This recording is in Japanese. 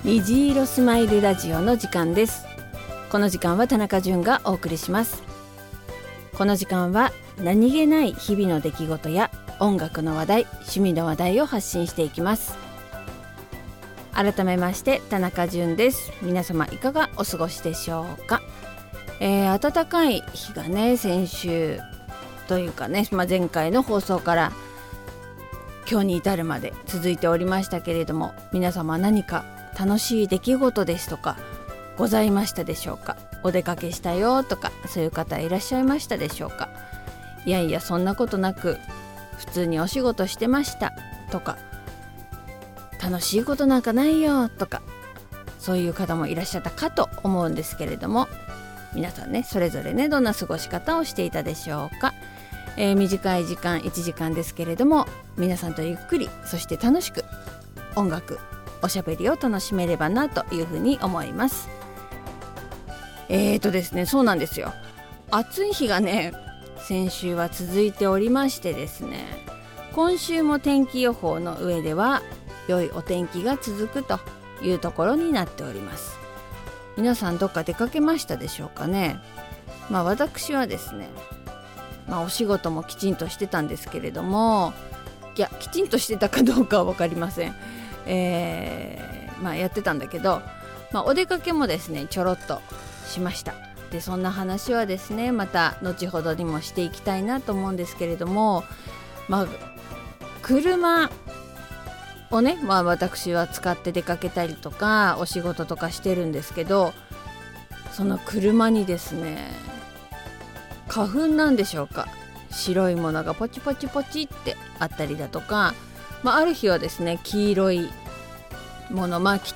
虹色スマイルラジオの時間です。この時間は田中純がお送りします。この時間は何気ない日々の出来事や音楽の話題、趣味の話題を発信していきます。改めまして田中純です。皆様いかがお過ごしでしょうか。暖かい日がね、先週というかね、前回の放送から今日に至るまで続いておりましたけれども、皆様何か楽しい出来事ですとかございましたでしょうか。お出かけしたよとか、そういう方いらっしゃいましたでしょうか。いやいや、そんなことなく普通にお仕事してましたとか、楽しいことなんかないよとか、そういう方もいらっしゃったかと思うんですけれども、皆さんね、それぞれね、どんな過ごし方をしていたでしょうか。短い時間、1時間ですけれども、皆さんとゆっくり、そして楽しく音楽、おしゃべりを楽しめればなというふうに思います。ですね、そうなんですよ。暑い日がね、先週は続いておりましてですね、今週も天気予報の上では良いお天気が続くというところになっております。皆さんどっか出かけましたでしょうかね。私はですね、お仕事もきちんとしてたんですけれども、いや、きちんとしてたかどうかは分かりません。やってたんだけど、お出かけもですね、ちょろっとしました。で、そんな話はですね、また後ほどにもしていきたいなと思うんですけれども、車をね、私は使って出かけたりとかお仕事とかしてるんですけど、その車にですね、花粉なんでしょうか、白いものがポチポチポチってあったりだとか、ある日はですね、黄色いもの、きっ